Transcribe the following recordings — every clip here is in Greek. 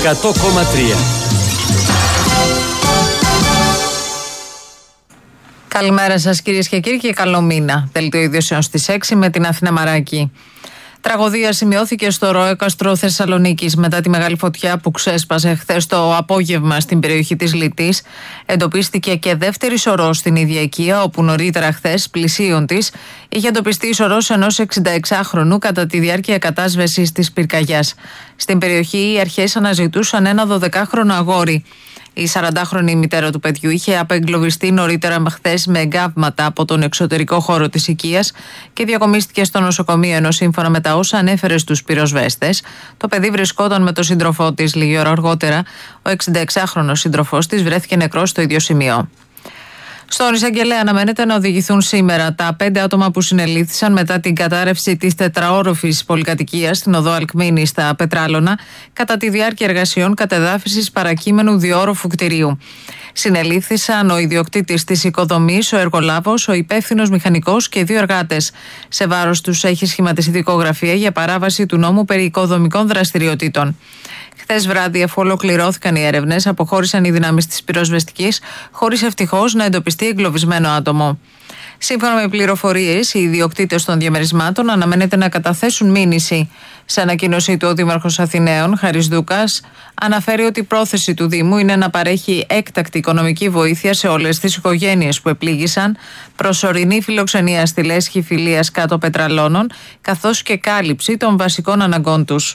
100,3. Καλημέρα σας κυρίες και κύριοι και καλό μήνα. Δελτίο ειδήσεων στις 6 με την Αθήνα Μαράκη. Τραγωδία σημειώθηκε στο Ροέκαστρο Θεσσαλονίκης μετά τη μεγάλη φωτιά που ξέσπασε χθες το απόγευμα στην περιοχή της Λυτής. Εντοπίστηκε και δεύτερη σωρός στην ίδια οικία, όπου νωρίτερα χθες, πλησίον της, είχε εντοπιστεί η σωρός ενός 66χρονου κατά τη διάρκεια κατάσβεσης της πυρκαγιάς. Στην περιοχή οι αρχές αναζητούσαν ένα 12χρονο αγόρι. Η 40χρονη μητέρα του παιδιού είχε απεγκλωβιστεί νωρίτερα χθες με εγκάβματα από τον εξωτερικό χώρο της οικίας και διακομίστηκε στο νοσοκομείο, ενώ σύμφωνα με τα όσα ανέφερε στους πυροσβέστες, το παιδί βρισκόταν με τον σύντροφό της. Λίγη ώρα αργότερα, ο 66χρονος σύντροφός της βρέθηκε νεκρός στο ίδιο σημείο. Στον εισαγγελέα αναμένεται να οδηγηθούν σήμερα τα 5 άτομα που συνελήφθησαν μετά την κατάρρευση της τετραόροφης πολυκατοικίας στην οδό Αλκμήνη στα Πετράλωνα κατά τη διάρκεια εργασιών κατεδάφισης παρακείμενου διόροφου κτηρίου. Συνελήφθησαν ο ιδιοκτήτης της οικοδομής, ο εργολάβος, ο υπεύθυνος μηχανικός και 2 εργάτες. Σε βάρος τους έχει σχηματιστεί δικογραφία για παράβαση του νόμου περί οικοδομικών δραστηριοτήτων. Χθες βράδυ, αφού ολοκληρώθηκαν οι έρευνες, αποχώρησαν οι δυνάμεις της πυροσβεστικής, χωρίς ευτυχώς να εντοπιστεί εγκλωβισμένο άτομο. Σύμφωνα με πληροφορίες, οι ιδιοκτήτες των διαμερισμάτων αναμένεται να καταθέσουν μήνυση. Σε ανακοίνωσή του, ο Δήμαρχος Αθηναίων, Χαρίς Δούκας, αναφέρει ότι η πρόθεση του Δήμου είναι να παρέχει έκτακτη οικονομική βοήθεια σε όλες τις οικογένειες που επλήγησαν, προσωρινή φιλοξενία στη λέσχη Φιλίας κάτω Πετραλώνων, καθώς και κάλυψη των βασικών αναγκών τους.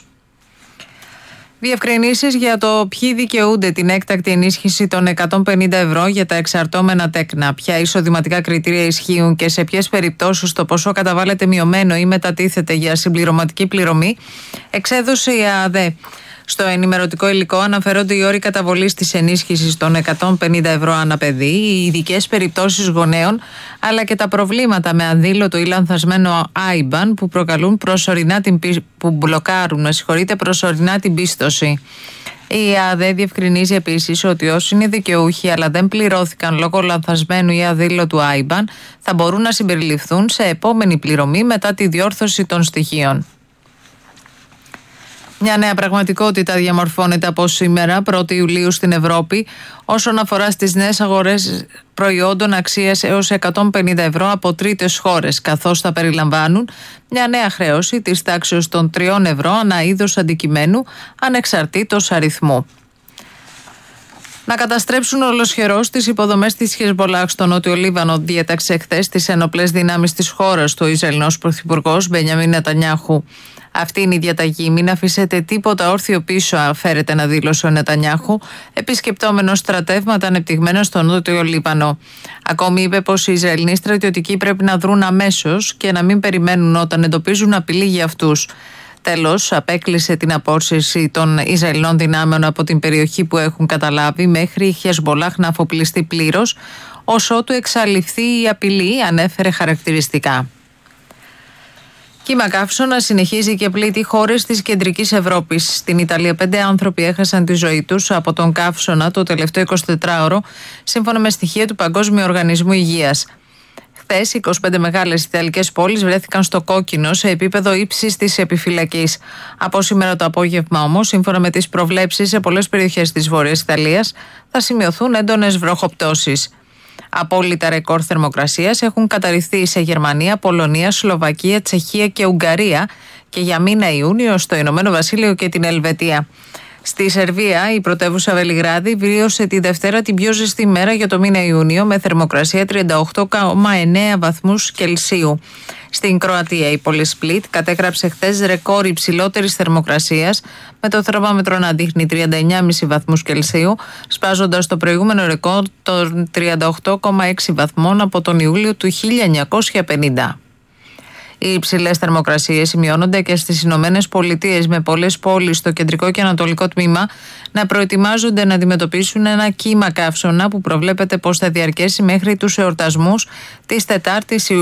Διευκρινήσεις για το ποιοι δικαιούνται την έκτακτη ενίσχυση των 150 ευρώ για τα εξαρτώμενα τέκνα, ποια εισοδηματικά κριτήρια ισχύουν και σε ποιες περιπτώσεις το ποσό καταβάλλεται μειωμένο ή μετατίθεται για συμπληρωματική πληρωμή, εξέδωσε η ΑΑΔΕ. Στο ενημερωτικό υλικό αναφέρονται οι όροι καταβολής της ενίσχυσης των 150 ευρώ ανά παιδί, οι ειδικές περιπτώσεις γονέων, αλλά και τα προβλήματα με αδήλωτο ή λανθασμένο IBAN που μπλοκάρουν προσωρινά την πίστοση. Η ΑΑΔΕ διευκρινίζει επίσης ότι όσοι είναι δικαιούχοι αλλά δεν πληρώθηκαν λόγω λανθασμένου ή αδήλωτου IBAN θα μπορούν να συμπεριληφθούν σε επόμενη πληρωμή μετά τη διόρθωση των στοιχείων. Μια νέα πραγματικότητα διαμορφώνεται από σήμερα, 1η Ιουλίου στην Ευρώπη, όσον αφορά στις νέες αγορές προϊόντων αξίας έως 150 ευρώ από τρίτες χώρες, καθώς θα περιλαμβάνουν μια νέα χρέωση της τάξης των 3 ευρώ ανά είδος αντικειμένου, ανεξαρτήτως αριθμού. Να καταστρέψουν ολοσχερώς τις υποδομές της Χεσμπολάχ στο Νότιο Λίβανο, διέταξε χθες τις ενοπλές δυνάμεις της χώρας του Ισραηλινός Πρωθυπουργός Μπενιαμίν Νετανιάχου. Αυτή είναι η διαταγή. Μην αφήσετε τίποτα όρθιο πίσω, αφαίρεται να δήλωσε ο Νετανιάχου, επισκεπτόμενος στρατεύματα ανεπτυγμένα στο Νότιο Λίβανο. Ακόμη είπε πως οι Ισραηλινοί στρατιωτικοί πρέπει να δρουν αμέσως και να μην περιμένουν όταν εντοπίζουν απειλή για αυτούς. Τέλος, απέκλεισε την απόσυρση των Ισραηλινών δυνάμεων από την περιοχή που έχουν καταλάβει μέχρι η Χεσμπολάχ να αφοπλιστεί πλήρως, ως ότου εξαλειφθεί η απειλή, ανέφερε χαρακτηριστικά. Κύμα καύσωνα συνεχίζει και πλήττει χώρες της κεντρικής Ευρώπης. Στην Ιταλία 5 άνθρωποι έχασαν τη ζωή τους από τον καύσωνα το τελευταίο 24ωρο, σύμφωνα με στοιχεία του Παγκόσμιου Οργανισμού Υγείας. Χθες, 25 μεγάλες ιταλικές πόλεις βρέθηκαν στο κόκκινο σε επίπεδο ύψης της επιφυλακής. Από σήμερα το απόγευμα όμως, σύμφωνα με τις προβλέψεις, σε πολλές περιοχές της Βόρειας Ιταλίας θα σημειωθούν έντονες βροχοπτώσεις. Απόλυτα ρεκόρ θερμοκρασίας έχουν καταρριφθεί σε Γερμανία, Πολωνία, Σλοβακία, Τσεχία και Ουγγαρία και για μήνα Ιούνιο στο Ηνωμένο Βασίλειο και την Ελβετία. Στη Σερβία, η πρωτεύουσα Βελιγράδη βίωσε τη Δευτέρα την πιο ζεστή μέρα για το μήνα Ιούνιο με θερμοκρασία 38,9 βαθμούς Κελσίου. Στην Κροατία, η πόλη Σπλίτ κατέγραψε χθες ρεκόρ υψηλότερης θερμοκρασίας με το θερμόμετρο να δείχνει 39,5 βαθμούς Κελσίου, σπάζοντας το προηγούμενο ρεκόρ των 38,6 βαθμών από τον Ιούλιο του 1950. Οι υψηλές θερμοκρασίες σημειώνονται και στις Ηνωμένες Πολιτείες, με πολλές πόλεις στο κεντρικό και ανατολικό τμήμα να προετοιμάζονται να αντιμετωπίσουν ένα κύμα καύσωνα που προβλέπεται πως θα διαρκέσει μέχρι τους εορτασμούς της 4ης Ιουλίου.